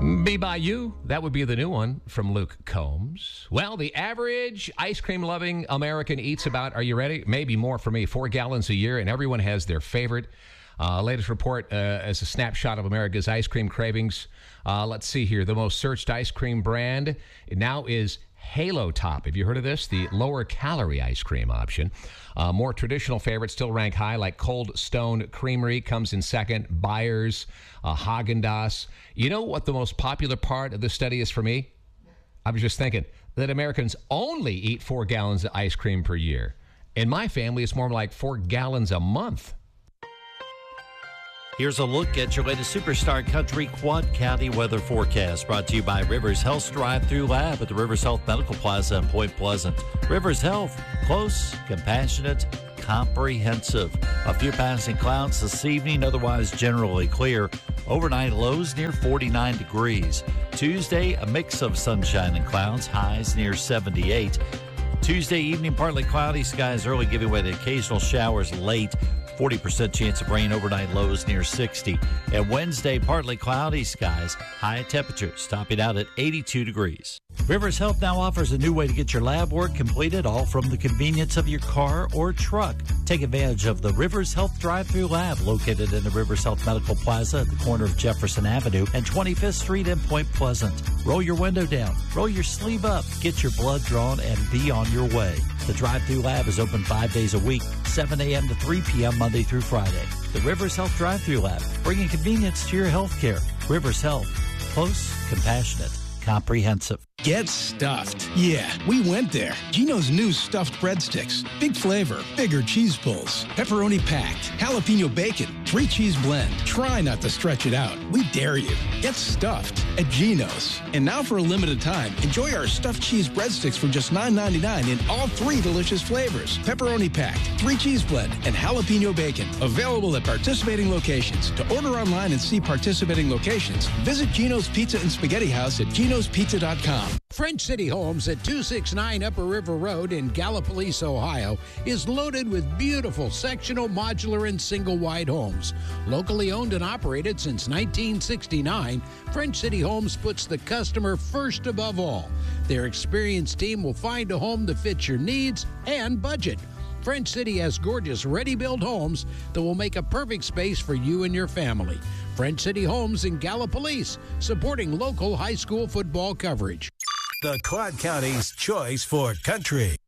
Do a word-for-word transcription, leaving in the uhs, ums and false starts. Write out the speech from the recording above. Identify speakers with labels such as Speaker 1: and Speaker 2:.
Speaker 1: Be By You, that would be the new one from Luke Combs. Well, the average ice cream-loving American eats about, are you ready? Maybe more for me, four gallons a year, and everyone has their favorite. Uh, latest report uh, is a snapshot of America's ice cream cravings. Uh, let's see here. The most searched ice cream brand now is Halo Top. Have you heard of this? The lower calorie ice cream option. Uh, more traditional favorites still rank high, like Cold Stone Creamery comes in second. Byers, uh, Haagen-Dazs. You know what the most popular part of the study is for me? I was just thinking that Americans only eat four gallons of ice cream per year. In my family, it's more like four gallons a month.
Speaker 2: Here's a look at your latest Superstar Country Quad County weather forecast, brought to you by Rivers Health Drive-Thru Lab at the Rivers Health Medical Plaza in Point Pleasant. Rivers Health, close, compassionate, comprehensive. A few passing clouds this evening, otherwise generally clear. Overnight lows near forty-nine degrees. Tuesday, a mix of sunshine and clouds, highs near seventy-eight. Tuesday evening, partly cloudy skies early, giving way to occasional showers late. forty percent chance of rain, overnight lows near sixty. And Wednesday, partly cloudy skies, high temperatures topping out at eighty-two degrees. Rivers Health now offers a new way to get your lab work completed, all from the convenience of your car or truck. Take advantage of the Rivers Health Drive-Thru Lab, located in the Rivers Health Medical Plaza at the corner of Jefferson Avenue and twenty-fifth Street in Point Pleasant. Roll your window down, roll your sleeve up, get your blood drawn, and be on your way. The Drive-Thru Lab is open five days a week, seven a.m. to three p.m. Monday through Friday. The Rivers Health Drive-Thru Lab, bringing convenience to your health care. Rivers Health, close, compassionate, comprehensive.
Speaker 3: Get stuffed. Yeah, we went there. Gino's new stuffed breadsticks. Big flavor, bigger cheese pulls, pepperoni packed, jalapeno bacon, three cheese blend. Try not to stretch it out. We dare you. Get stuffed at Gino's. And now for a limited time, enjoy our stuffed cheese breadsticks for just nine ninety-nine in all three delicious flavors. Pepperoni packed, three cheese blend, and jalapeno bacon. Available at participating locations. To order online and see participating locations, visit Gino's Pizza and Spaghetti House at ginos pizza dot com.
Speaker 4: French City Homes at two sixty-nine Upper River Road in Gallipolis, Ohio, is loaded with beautiful sectional, modular, and single-wide homes. Locally owned and operated since nineteen sixty-nine, French City Homes puts the customer first above all. Their experienced team will find a home that fits your needs and budget. French City has gorgeous ready-built homes that will make a perfect space for you and your family. French City Homes in Gallipolis, supporting local high school football coverage.
Speaker 5: The Quad County's choice for country.